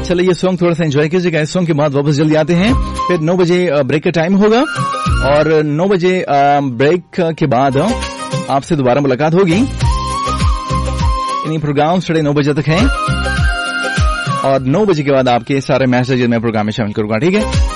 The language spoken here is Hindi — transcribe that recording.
चलिए ये सॉन्ग थोड़ा सा एंजॉय कीजिएगा। इस सॉन्ग के बाद वापस जल्दी आते हैं, फिर 9 बजे ब्रेक का टाइम होगा और 9 बजे ब्रेक के बाद आपसे दोबारा मुलाकात होगी। इन्हीं प्रोग्राम 9:30 बजे तक है और 9 बजे के बाद आपके सारे मैसेज मैं प्रोग्राम में शामिल करूंगा, ठीक है।